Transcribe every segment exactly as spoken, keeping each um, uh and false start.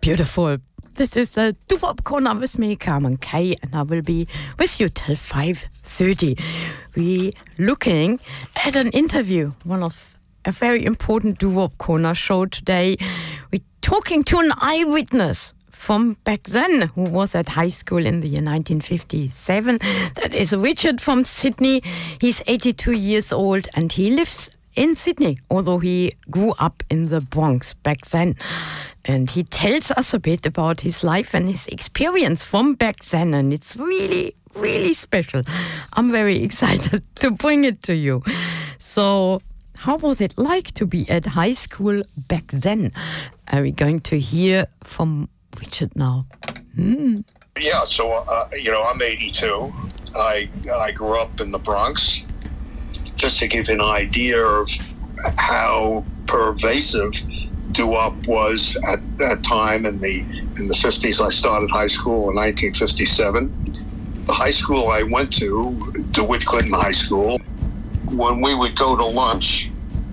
Beautiful. This is a Doo-Wop Corner with me, Carmen Kay, and I will be with you till five thirty. We're looking at an interview, one of a very important Doo-Wop Corner show today. We're talking to an eyewitness from back then, who was at high school in the year nineteen fifty-seven. That is Richard from Sydney. He's eighty-two years old and he lives in Sydney, although he grew up in the Bronx back then. And he tells us a bit about his life and his experience from back then, and it's really, really special. I'm very excited to bring it to you. So, how was it like to be at high school back then? Are we going to hear from Richard now? Mm. Yeah, so, uh, you know, I'm eighty-two. I, I grew up in the Bronx. Just to give you an idea of how pervasive doo-wop was at that time in the in the fifties. I started high school in nineteen fifty-seven. The high school I went to, DeWitt Clinton High School, when we would go to lunch,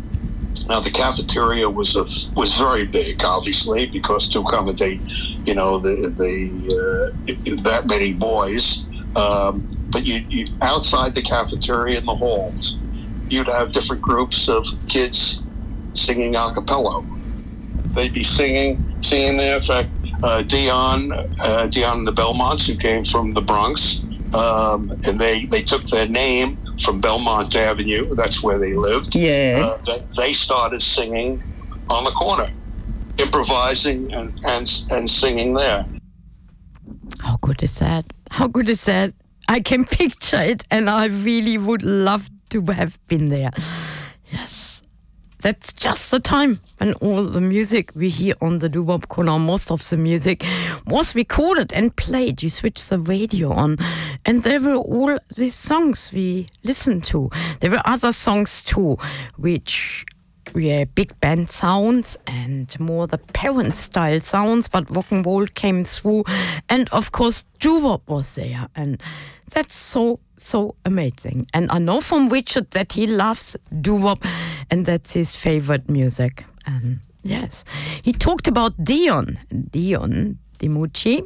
now the cafeteria was a, was very big, obviously, because to accommodate, you know, the the uh, that many boys. Um, but you, you outside the cafeteria in the halls, you'd have different groups of kids singing a cappella. They'd be singing, singing there. In fact, uh, Dion, uh, Dion and the Belmonts, who came from the Bronx, um, and they, they took their name from Belmont Avenue. That's where they lived. Yeah. Uh, they, they started singing on the corner, improvising and, and and singing there. How good is that? How good is that? I can picture it, and I really would love to have been there. Yes. That's just the time when all the music we hear on the Doo-Wop Corner, most of the music was recorded and played. You switch the radio on, and there were all these songs we listened to. There were other songs too, which were big band sounds and more the parent style sounds, but rock and roll came through, and of course doo-wop was there, and that's so so amazing. And I know from Richard that he loves doo-wop, and that's his favorite music. And yes, he talked about Dion, Dion DiMucci,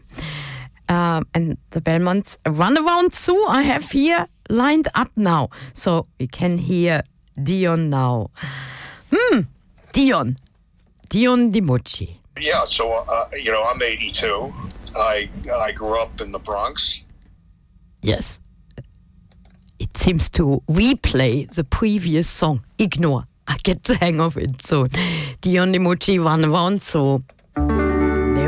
um, and the Belmonts Runaround Zoo I have here lined up now, so we can hear Dion now. Hmm, Dion, Dion DiMucci. Yeah, so, uh, you know, I'm eighty-two. I I grew up in the Bronx. Yes. It seems to replay the previous song. Ignore. I get the hang of it soon. Dion DiMucci, Runaround Zoo.